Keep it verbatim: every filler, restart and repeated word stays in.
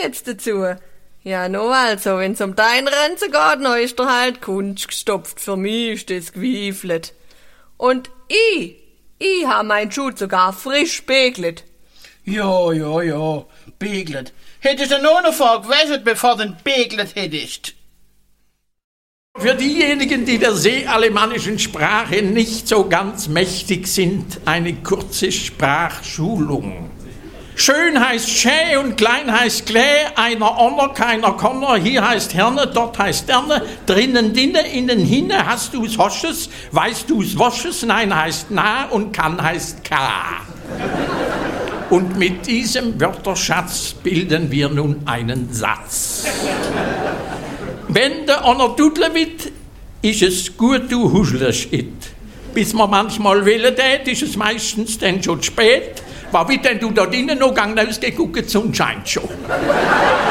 jetzt dazu? Ja, no also, wenn's um dein Renze geht, no ist er halt Kunst gestopft. Für mich ist das gewiefelt. Und ich, ich ha mein Schuh sogar frisch begelt. Ja, ja, ja, beglet. Hättest du nur noch vorgewäscht, bevor du ihn beglet hättest? Für diejenigen, die der seealemannischen Sprache nicht so ganz mächtig sind, eine kurze Sprachschulung. Schön heißt schä und klein heißt klä, einer onner, keiner konner, hier heißt Herne, dort heißt Derne, drinnen dinne, innen hinne, hast du's hosches, weißt du's wasches, nein heißt na und kann heißt ka. Und mit diesem Wörterschatz bilden wir nun einen Satz. Wenn der onner dudle wit, ist es gut, du huschelst it. Bis man manchmal willen tät, ist es meistens dann schon spät. War wie denn du da drinnen noch gang rausgeguckt, die Sonne scheint schon.